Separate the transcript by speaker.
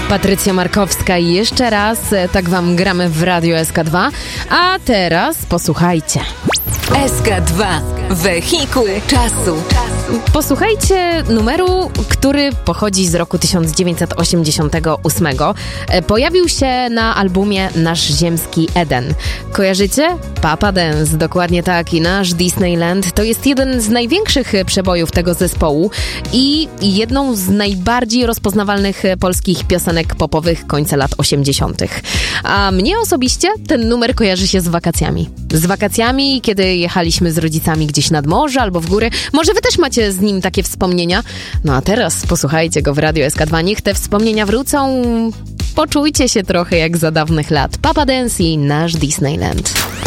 Speaker 1: Patrycja Markowska i jeszcze raz tak wam gramy w Radio SK2. A teraz posłuchajcie.
Speaker 2: SK2. Wehikuł czasu.
Speaker 1: Posłuchajcie numeru, który pochodzi z roku 1988. Pojawił się na albumie Nasz Ziemski Eden. Kojarzycie? Papa Dance, dokładnie tak. I Nasz Disneyland to jest jeden z największych przebojów tego zespołu i jedną z najbardziej rozpoznawalnych polskich piosenek popowych końca lat 80. A mnie osobiście ten numer kojarzy się z wakacjami. Z wakacjami, kiedy jechaliśmy z rodzicami gdzieś nad morze albo w góry. Może wy też macie z nim takie wspomnienia? No a teraz posłuchajcie go w Radio SK2. Niech te wspomnienia wrócą. Poczujcie się trochę jak za dawnych lat. Papa Dance i Nasz Disneyland.